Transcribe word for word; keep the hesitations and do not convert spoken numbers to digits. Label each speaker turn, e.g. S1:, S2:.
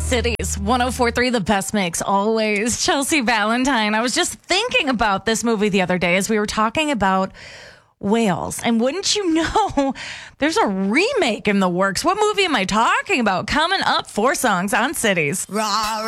S1: Cities, one oh four point three, the best mix always. Chelsea Valentine. I was just thinking about this movie the other day as we were talking about whales. And wouldn't you know, there's a remake in the works. What movie am I talking about? Coming up, four songs on Cities.
S2: Rah,